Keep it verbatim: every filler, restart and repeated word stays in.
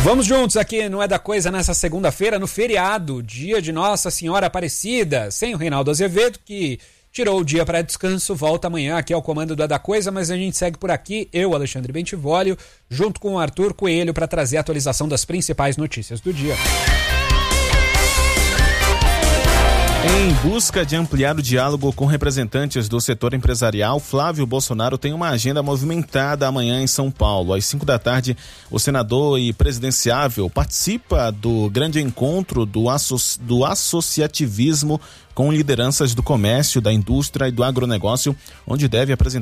Vamos juntos aqui, não é da coisa, nessa segunda-feira, no feriado, dia de Nossa Senhora Aparecida, sem o Reinaldo Azevedo, que tirou o dia para descanso, volta amanhã aqui ao comando do É da Coisa, mas a gente segue por aqui, eu, Alexandre Bentivolio, junto com o Arthur Coelho, para trazer a atualização das principais notícias do dia. Em busca de ampliar o diálogo com representantes do setor empresarial, Flávio Bolsonaro tem uma agenda movimentada amanhã em São Paulo. Às cinco da tarde, o senador e presidenciável participa do grande encontro do, asso- do associativismo com lideranças do comércio, da indústria e do agronegócio, onde deve apresentar